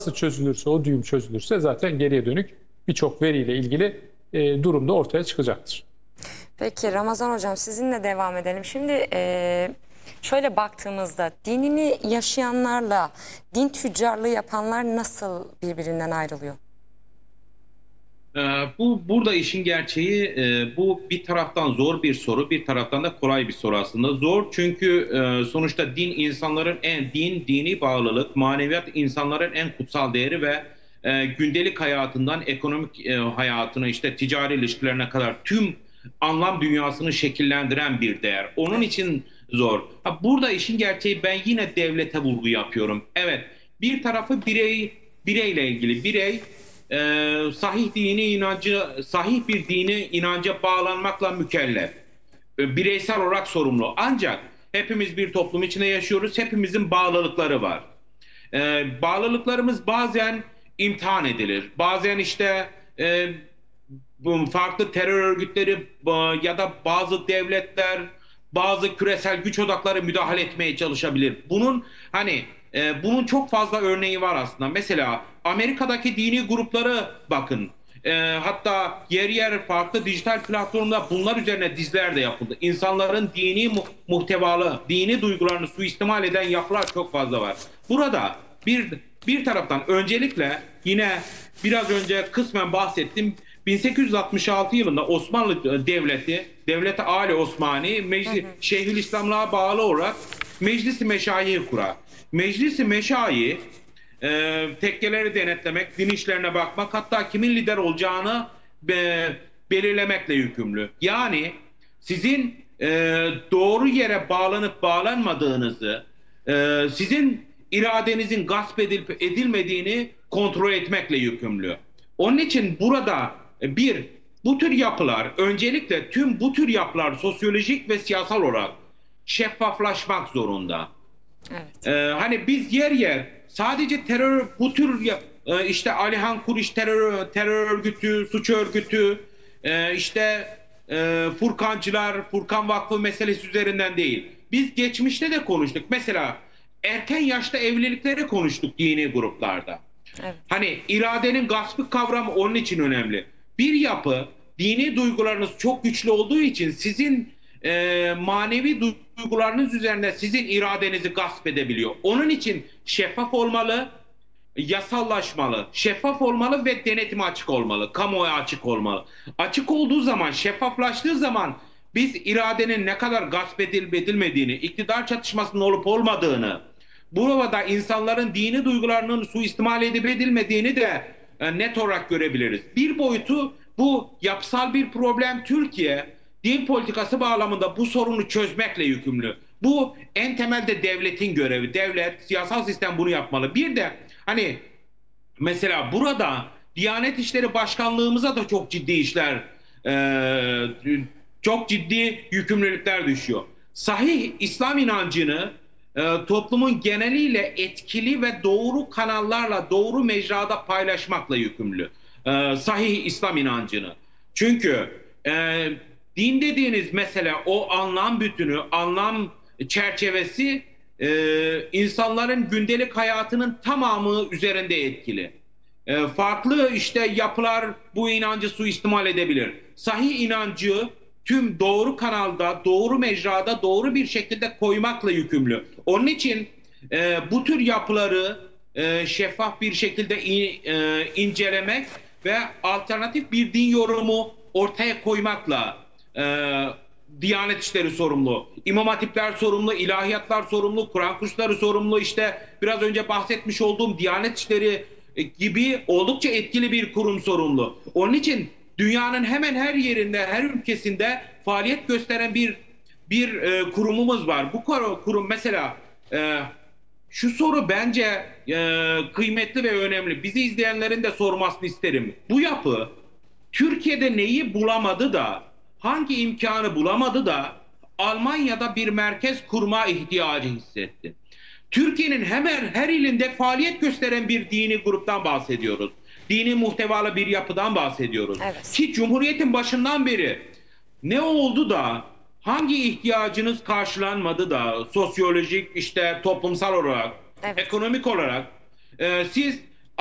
çözülürse, o düğüm çözülürse zaten geriye dönük birçok veriyle ilgili durum da ortaya çıkacaktır. Peki Ramazan Hocam, sizinle devam edelim. Şimdi şöyle baktığımızda dinini yaşayanlarla din tüccarlığı yapanlar nasıl birbirinden ayrılıyor? Burada işin gerçeği, bu bir taraftan zor bir soru, bir taraftan da kolay bir soru aslında. Zor çünkü sonuçta din insanların dini bağlılık, maneviyat insanların en kutsal değeri ve gündelik hayatından ekonomik hayatına, işte ticari ilişkilerine kadar tüm anlam dünyasını şekillendiren bir değer. Onun için zor. Burada işin gerçeği, ben yine devlete vurgu yapıyorum. Evet, bir tarafı bireyle ilgili. Birey sahih bir dini inanca bağlanmakla mükellef. Bireysel olarak sorumlu. Ancak hepimiz bir toplum içinde yaşıyoruz. Hepimizin bağlılıkları var. Bağlılıklarımız bazen imtihan edilir. Bazen işte bu farklı terör örgütleri ya da bazı devletler, bazı küresel güç odakları müdahale etmeye çalışabilir. Bunun çok fazla örneği var aslında. Mesela Amerika'daki dini grupları bakın. Hatta yer yer farklı dijital platformda bunlar üzerine diziler de yapıldı. İnsanların dini muhtevalı, dini duygularını suistimal eden yapılar çok fazla var. Burada bir taraftan öncelikle yine biraz önce kısmen bahsettim. 1866 yılında Osmanlı Devleti Ali Osmani, Şeyhülislamlığa bağlı olarak Meclis-i Meşayihi kurar. Meclis-i Meşayihi tekkeleri denetlemek, din işlerine bakmak, hatta kimin lider olacağını belirlemekle yükümlü. Yani sizin doğru yere bağlanıp bağlanmadığınızı, sizin iradenizin gasp edilip edilmediğini kontrol etmekle yükümlü. Onun için burada bu tür yapılar, öncelikle tüm bu tür yapılar sosyolojik ve siyasal olarak şeffaflaşmak zorunda. Evet. Hani biz yer yer sadece bu tür işte Alihan Kuriş terör örgütü, suç örgütü, işte Furkancılar, Furkan Vakfı meselesi üzerinden değil. Biz geçmişte de konuştuk. Mesela erken yaşta evlilikleri konuştuk dini gruplarda. Evet. Hani iradenin gaspı kavramı onun için önemli. Bir yapı dini duygularınız çok güçlü olduğu için sizin manevi duygularınız üzerinde sizin iradenizi gasp edebiliyor. Onun için şeffaf olmalı, yasallaşmalı, şeffaf olmalı ve denetime açık olmalı, kamuoya açık olmalı. Açık olduğu zaman, şeffaflaştığı zaman biz iradenin ne kadar gasp edilip edilmediğini, iktidar çatışmasının olup olmadığını, burada insanların dini duygularının suistimal edip edilmediğini de net olarak görebiliriz. Bir boyutu bu yapısal bir problem. Türkiye din politikası bağlamında bu sorunu çözmekle yükümlü. Bu en temelde devletin görevi. Devlet, siyasal sistem bunu yapmalı. Bir de hani mesela burada Diyanet İşleri Başkanlığımıza da çok ciddi işler, çok ciddi yükümlülükler düşüyor. Sahih İslam inancını toplumun geneliyle etkili ve doğru kanallarla, doğru mecrada paylaşmakla yükümlü. Sahih İslam inancını. Çünkü din dediğiniz mesela o anlam bütünü, anlam çerçevesi insanların gündelik hayatının tamamı üzerinde etkili. Farklı işte yapılar bu inancı suistimal edebilir. Sahih inancı tüm doğru kanalda, doğru mecrada, doğru bir şekilde koymakla yükümlü. Onun için bu tür yapıları şeffaf bir şekilde incelemek ve alternatif bir din yorumu ortaya koymakla Diyanet İşleri sorumlu, İmam Hatipler sorumlu, ilahiyatlar sorumlu, Kur'an kursları sorumlu, işte biraz önce bahsetmiş olduğum Diyanet İşleri gibi oldukça etkili bir kurum sorumlu. Onun için dünyanın hemen her yerinde, her ülkesinde faaliyet gösteren bir kurumumuz var. Bu kurum mesela şu soru bence kıymetli ve önemli. Bizi izleyenlerin de sormasını isterim. Bu yapı Türkiye'de neyi bulamadı da, hangi imkanı bulamadı da Almanya'da bir merkez kurma ihtiyacı hissetti? Türkiye'nin hemen her ilinde faaliyet gösteren bir dini gruptan bahsediyoruz. Dini muhtevalı bir yapıdan bahsediyoruz. Evet. Ki Cumhuriyet'in başından beri ne oldu da hangi ihtiyacınız karşılanmadı da sosyolojik, işte toplumsal olarak, Evet. ekonomik olarak siz